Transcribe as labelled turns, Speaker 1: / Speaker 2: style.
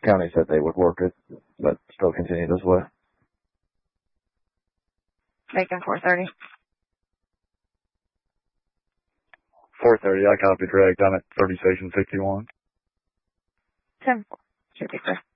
Speaker 1: county said they would work it, but still continue this way.
Speaker 2: Making 4:30.
Speaker 3: 4:30, I copied Greg. I'm at 30 station 61.
Speaker 2: 10-4. Should be clear.